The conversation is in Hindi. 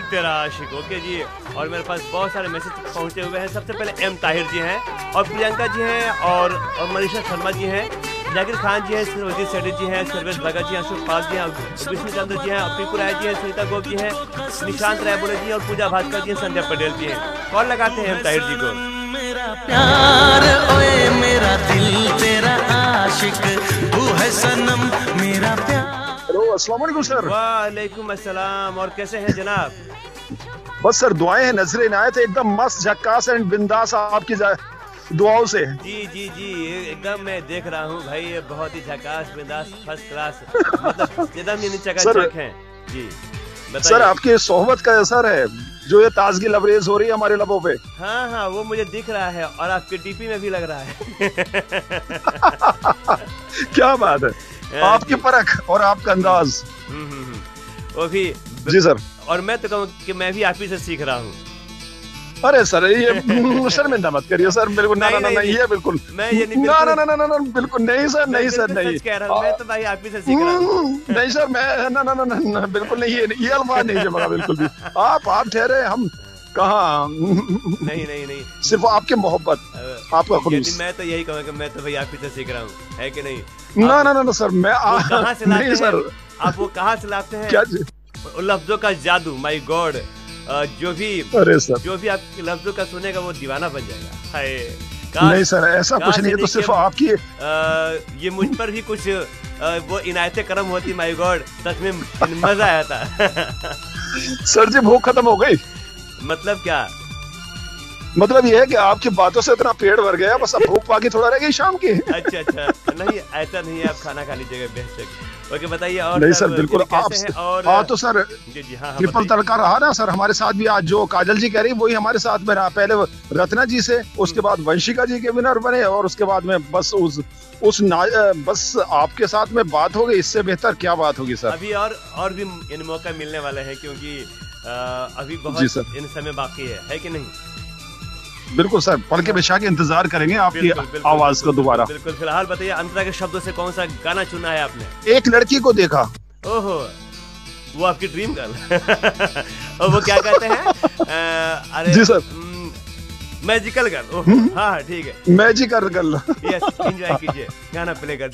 तेरा आशिक। ओके जी, और मेरे पास बहुत सारे मैसेज पहुंचे हुए हैं। सबसे पहले एम ताहिर जी हैं, और प्रियंका जी हैं, और मनीषा शर्मा जी हैं, जाकिर खान जी हैं, सरवजीत सेठी जी हैं, सर्वेश भगत जी हैं, अशोक पाल जी हैं, विष्णु चंद्र जी हैं, पीकू राय जी हैं, सुनीता गोप जी हैं, निशांत रायबोले जी हैं, और पूजा भास्कर जी हैं, संध्या पटेल जी हैं। कॉल लगाते हैं एम ताहिर जी को। मेरा प्यार ओए मेरा दिल तेरा आशिक तू है सनम मेरा प्यार। हेलो, अस्सलाम वालेकुम सर। वालेकुम अस्सलाम, और कैसे हैं जनाब? बस सर दुआएं हैं, नजरे इनायत है, एकदम मस्त झक्कास एंड बिंदास आपकी दुआओं से। जी जी जी, एकदम मैं देख रहा हूँ भाई, ये बहुत ही झकास बिंदास फर्स्ट क्लास, मतलब एकदम ये चकाचक हैं जी। बताइए सर, आपकी सोहबत का असर है जो ये ताजगी लबरेज हो रही है हमारे लबों पे। हाँ हाँ, वो मुझे दिख रहा है, और आपके डीपी में भी लग रहा है। क्या बात है, आपकी परख और आपका अंदाज। वो भी जी सर। और मैं तो कहूँ कि मैं भी आप ही से सीख रहा हूँ। अरे सर, ये शर्मिंदा मत करिए सर, बिल्कुल ना ना ना ये बिल्कुल मैं ये नहीं, ना ना ना ना ना बिल्कुल नहीं सर, नहीं सर, नहीं कह रहा हूँ, मैं तो भाई आप ही से सीख रहा हूँ। नहीं सर, मैं ना ना ना ना बिल्कुल नहीं, ये अल्फाज नहीं जमा बिल्कुल भी। आप ठहरे, हम कहाँ। नहीं नहीं नहीं, सिर्फ आपकी मोहब्बत, आपका खुलूस। मैं तो यही कहूँगा कि मैं तो भाई आप ही से सीख रहा हूँ, है कि नहीं? ना ना ना सर, मैं कहाँ से लाते नहीं सर, आप वो कहाँ से लाते हैं? क्या लफ्जों का जादू, माय गॉड, जो भी आपके लफ्जों का सुनेगा वो दीवाना बन जाएगा। हाय, नहीं सर, ऐसा कुछ नहीं है, तो सिर्फ आपकी ये मुझ पर भी कुछ वो इनायते करम होती, माय गॉड, सच में मजा आया था। सर जी, भूख खत्म हो गई। मतलब क्या? मतलब ये है कि आपकी बातों से इतना पेट भर गया, बस अब भूख बाकी थोड़ा रह गई शाम की। अच्छा अच्छा, नहीं ऐसा नहीं है, आप खाना खा लीजिएगा बेशक। ओके, बताइए। और नहीं सर, बिल्कुल और हाँ तो सर जी जी हाँ, ट्रिपल तड़का रहा ना सर हमारे साथ भी। आज जो काजल जी कह रही वही हमारे साथ में रहा, पहले रत्ना जी से, उसके बाद वंशिका जी के विनर बने, और उसके बाद में बस बस आपके साथ में बात हो गई। इससे बेहतर क्या बात होगी सर? अभी और भी इन मौका मिलने वाले हैं, क्योंकि अभी बहुत इन समय बाकी है कि नहीं? बिल्कुल सर, पल के बिछा के इंतजार करेंगे आपकी आवाज को दोबारा। बिल्कुल। फिलहाल बताइए, अंतरा के शब्दों से कौन सा गाना चुना है आपने? एक लड़की को देखा। ओहो, वो आपकी ड्रीम गर्ल। और वो क्या कहते हैं? अरे जी सर, मैजिकल गर्ल। हाँ ठीक है, मैजिकल गर्ल। यस, एंजॉय कीजिए, गाना प्ले कर।